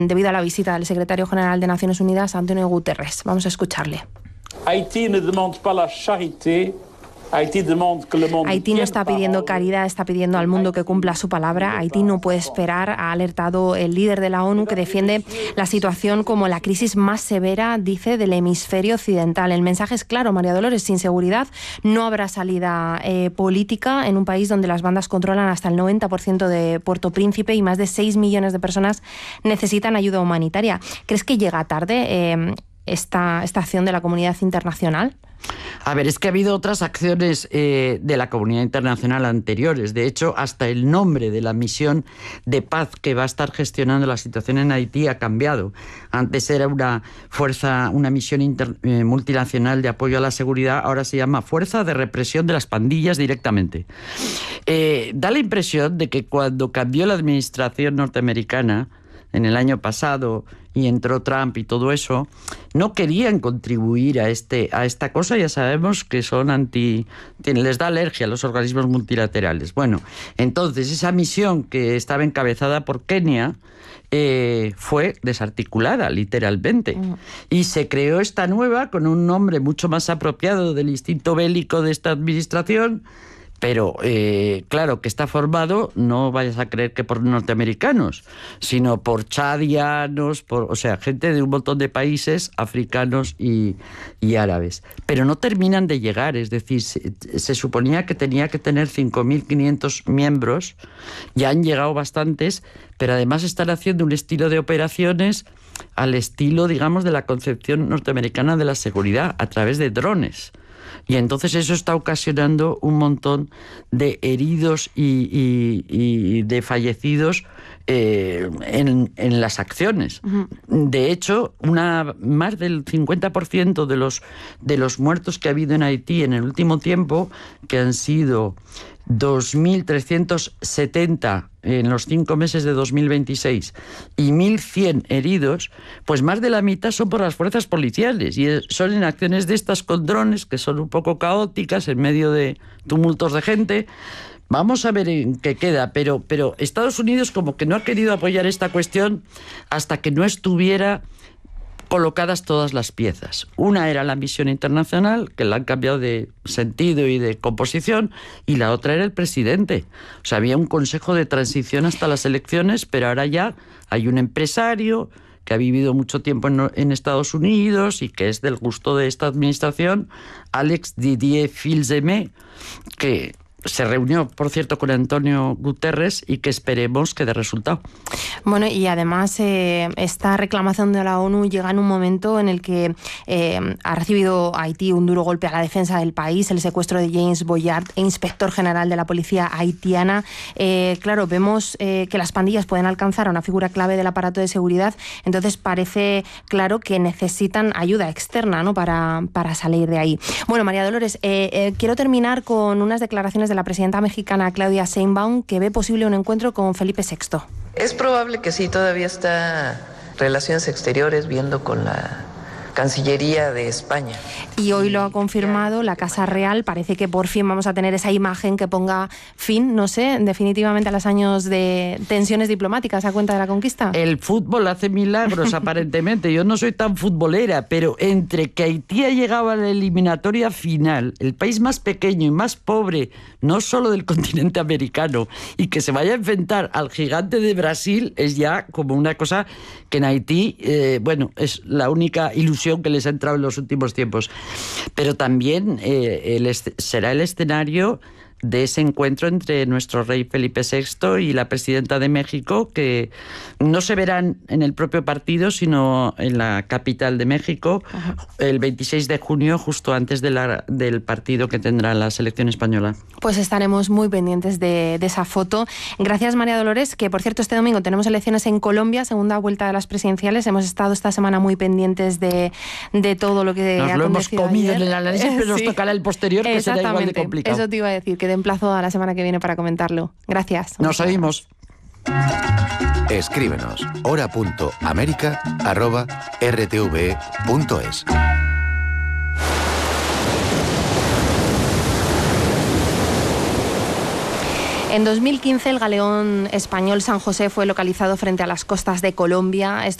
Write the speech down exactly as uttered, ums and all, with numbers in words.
debido a la visita del secretario general de Naciones Unidas, Antonio Guterres. Vamos a escucharle. Haití ne demande pas la charité. Haití no está pidiendo caridad, está pidiendo al mundo que cumpla su palabra. Haití no puede esperar, ha alertado el líder de la ONU, que defiende la situación como la crisis más severa, dice, del hemisferio occidental. El mensaje es claro, María Dolores: sin seguridad no habrá salida eh, política en un país donde las bandas controlan hasta el noventa por ciento de Puerto Príncipe y más de seis millones de personas necesitan ayuda humanitaria. ¿Crees que llega tarde eh, esta, esta acción de la comunidad internacional? A ver, es que ha habido otras acciones eh, de la comunidad internacional anteriores. De hecho, hasta el nombre de la misión de paz que va a estar gestionando la situación en Haití ha cambiado. Antes era una fuerza, una misión inter, eh, multinacional de apoyo a la seguridad, ahora se llama Fuerza de Represión de las Pandillas directamente. Eh, da la impresión de que cuando cambió la administración norteamericana en el año pasado y entró Trump y todo eso, no querían contribuir a este a esta cosa. Ya sabemos que son anti... les da alergia a los organismos multilaterales. Bueno, entonces esa misión que estaba encabezada por Kenia eh, fue desarticulada, literalmente. Mm. Y se creó esta nueva con un nombre mucho más apropiado del instinto bélico de esta administración. Pero, eh, claro, que está formado, no vayas a creer que por norteamericanos, sino por chadianos, por, o sea, gente de un montón de países africanos y, y árabes. Pero no terminan de llegar, es decir, se, se suponía que tenía que tener cinco mil quinientos miembros, ya han llegado bastantes, pero además están haciendo un estilo de operaciones al estilo, digamos, de la concepción norteamericana de la seguridad, a través de drones. Y entonces eso está ocasionando un montón de heridos y, y, y de fallecidos eh, en, en las acciones. Uh-huh. De hecho, una, más del cincuenta por ciento de los, de los muertos que ha habido en Haití en el último tiempo, que han sido dos mil trescientos setenta en los cinco meses de dos mil veintiséis y mil cien heridos, pues más de la mitad son por las fuerzas policiales y son en acciones de estas con drones que son un poco caóticas en medio de tumultos de gente. Vamos a ver en qué queda, pero, pero Estados Unidos como que no ha querido apoyar esta cuestión hasta que no estuviera colocadas todas las piezas. Una era la misión internacional, que la han cambiado de sentido y de composición, y la otra era el presidente. O sea, había un consejo de transición hasta las elecciones, pero ahora ya hay un empresario que ha vivido mucho tiempo en, en Estados Unidos y que es del gusto de esta administración, Alex Didier Fils-Aimé, que se reunió, por cierto, con Antonio Guterres y que esperemos que dé resultado. Bueno, y además eh, esta reclamación de la ONU llega en un momento en el que eh, ha recibido Haití un duro golpe a la defensa del país, el secuestro de James Boyard, inspector general de la policía haitiana. Eh, claro, vemos eh, que las pandillas pueden alcanzar a una figura clave del aparato de seguridad, entonces parece claro que necesitan ayuda externa, ¿no?, para, para salir de ahí. Bueno, María Dolores, eh, eh, quiero terminar con unas declaraciones de la presidenta mexicana Claudia Sheinbaum, que ve posible un encuentro con Felipe sexto. Es probable que sí, todavía está Relaciones Exteriores viendo con la Cancillería de España. Y hoy lo ha confirmado la Casa Real. Parece que por fin vamos a tener esa imagen que ponga fin, no sé, definitivamente a los años de tensiones diplomáticas a cuenta de la conquista. El fútbol hace milagros, aparentemente. Yo no soy tan futbolera, pero entre que Haití ha llegado a la eliminatoria final, el país más pequeño y más pobre, no solo del continente americano, y que se vaya a enfrentar al gigante de Brasil, es ya como una cosa que en Haití, eh, bueno, es la única ilusión que les ha entrado en los últimos tiempos. Pero también eh, el est- será el escenario de ese encuentro entre nuestro rey Felipe sexto y la presidenta de México, que no se verán en el propio partido, sino en la capital de México, ajá, el veintiséis de junio, justo antes de la, del partido que tendrá la selección española. Pues estaremos muy pendientes de, de esa foto. Gracias, María Dolores, que por cierto este domingo tenemos elecciones en Colombia, segunda vuelta de las presidenciales. Hemos estado esta semana muy pendientes de, de todo lo que nos ha lo hemos comido ayer. En el análisis, pero sí, nos tocará el posterior, que será igual de complicado. Eso te iba a decir, que te emplazo a la semana que viene para comentarlo. Gracias. Nos oímos. Escríbenos hora punto américa arroba r t v punto es. En dos mil quince el galeón español San José fue localizado frente a las costas de Colombia. Esto